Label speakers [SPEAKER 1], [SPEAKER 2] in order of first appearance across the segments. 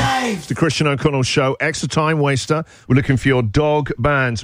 [SPEAKER 1] It's the Christian O'Connell Show. Extra time waster. We're looking for your dog bands.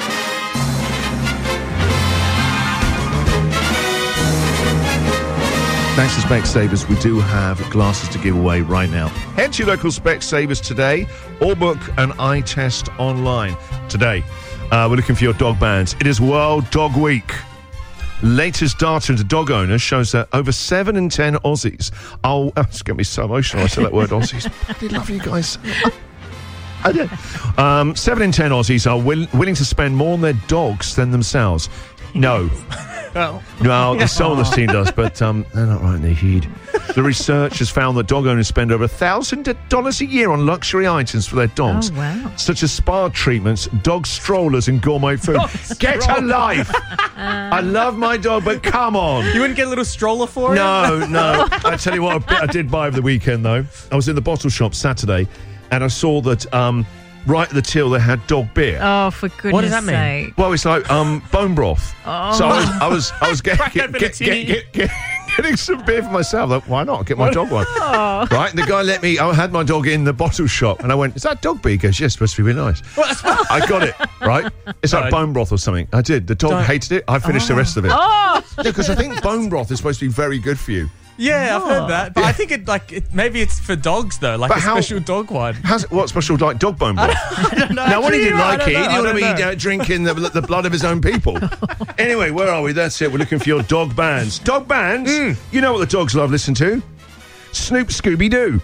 [SPEAKER 1] Thanks to Specsavers, we do have glasses to give away right now. Head to your local Specsavers today or book an eye test online. Today, we're looking for your dog bands. It is World Dog Week. Latest data into dog owners shows that over 7 in 10 Aussies... Oh, it's going to be so emotional I say that word, Aussies. I love you guys. I do. 7 in 10 Aussies are willing to spend more on their dogs than themselves. No.
[SPEAKER 2] Oh.
[SPEAKER 1] Well, the Solus team does, but they're not right in their head. The research has found that dog owners spend over $1,000 a year on luxury items for their dogs.
[SPEAKER 3] Oh, wow.
[SPEAKER 1] Such as spa treatments, dog strollers and gourmet food. Get a life! I love my dog, but come on.
[SPEAKER 2] You wouldn't get a little stroller for it?
[SPEAKER 1] No. I tell you what, a bit I did buy over the weekend, though. I was in the bottle shop Saturday, and I saw that... right at the till, they had dog beer.
[SPEAKER 3] Oh, for goodness
[SPEAKER 2] What does that mean?
[SPEAKER 3] sake.
[SPEAKER 1] Well, it's like bone broth.
[SPEAKER 3] Oh.
[SPEAKER 1] So I was
[SPEAKER 2] Crack open a tinny.
[SPEAKER 1] getting some beer for myself. Like, why not? Get my dog one. Right? And the guy let me... I had my dog in the bottle shop, and I went, is that dog beer? He goes, yes, supposed to be really nice. I got it, right? It's like bone broth or something. I did. The dog hated it. I finished the rest of it.
[SPEAKER 3] Oh,
[SPEAKER 1] Because I think bone broth is supposed to be very good for you.
[SPEAKER 2] Yeah, I've heard that. But I think maybe it's for dogs, though, like
[SPEAKER 1] But
[SPEAKER 2] a
[SPEAKER 1] how-
[SPEAKER 2] special dog one.
[SPEAKER 1] What special, like dog bone broth?
[SPEAKER 2] I don't know.
[SPEAKER 1] No, when he
[SPEAKER 2] Actually,
[SPEAKER 1] didn't
[SPEAKER 2] I
[SPEAKER 1] like
[SPEAKER 2] don't
[SPEAKER 1] it,
[SPEAKER 2] know.
[SPEAKER 1] he
[SPEAKER 2] I
[SPEAKER 1] didn't want
[SPEAKER 2] don't
[SPEAKER 1] to be
[SPEAKER 2] know.
[SPEAKER 1] drinking the blood of his own people. Anyway, where are we? That's it. We're looking for your dog bands. Dog bands? You know what the dogs love listening to? Snoop Scooby-Doo.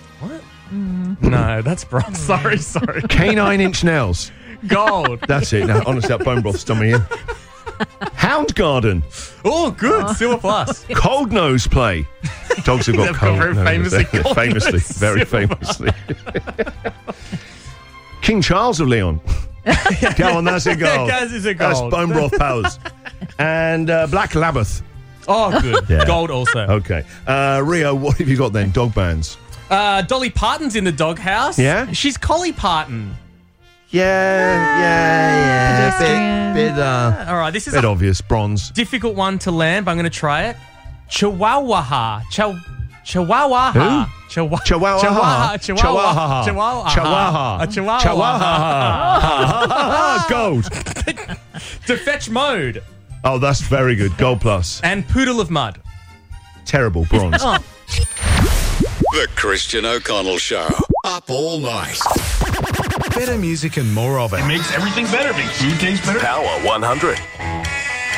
[SPEAKER 2] No, that's bronze. Sorry.
[SPEAKER 1] Canine Inch Nails.
[SPEAKER 2] Gold.
[SPEAKER 1] That's it. Now, honestly, that bone broth's done me in. Hound Garden.
[SPEAKER 2] Oh, good. Silver plus.
[SPEAKER 1] Cold Nose Play. Dogs have got
[SPEAKER 2] They've got
[SPEAKER 1] cold
[SPEAKER 2] very
[SPEAKER 1] nose.
[SPEAKER 2] famously cold
[SPEAKER 1] Famously,
[SPEAKER 2] nose.
[SPEAKER 1] very famously. King Charles of Leon. Go on, that's a goal.
[SPEAKER 2] Gaz is a
[SPEAKER 1] That's
[SPEAKER 2] gold.
[SPEAKER 1] bone broth powers. And Black Labbath.
[SPEAKER 2] Oh, good.
[SPEAKER 1] Yeah.
[SPEAKER 2] Gold also.
[SPEAKER 1] Okay. Rio, what have you got then? Dog bands.
[SPEAKER 2] Dolly Parton's in the doghouse.
[SPEAKER 1] Yeah?
[SPEAKER 2] She's Collie Parton.
[SPEAKER 1] Yeah. Bit
[SPEAKER 2] All right, this is
[SPEAKER 1] bit
[SPEAKER 2] a
[SPEAKER 1] obvious. Bronze.
[SPEAKER 2] difficult one to land, but I'm going to try it. Chihuahua. Chihuahua.
[SPEAKER 1] Who?
[SPEAKER 2] Chihuahua.
[SPEAKER 1] Chihuahua.
[SPEAKER 2] Chihuahua.
[SPEAKER 1] Chihuahua.
[SPEAKER 2] A Chihuahua.
[SPEAKER 1] Gold.
[SPEAKER 2] Defetch Mode.
[SPEAKER 1] Oh, that's very good. Gold plus.
[SPEAKER 2] And Poodle of Mud.
[SPEAKER 1] Terrible. Bronze.
[SPEAKER 4] The Christian O'Connell Show. Up all night.
[SPEAKER 5] Better music and more of it.
[SPEAKER 6] Makes everything better. Makes food taste better.
[SPEAKER 5] Power 100.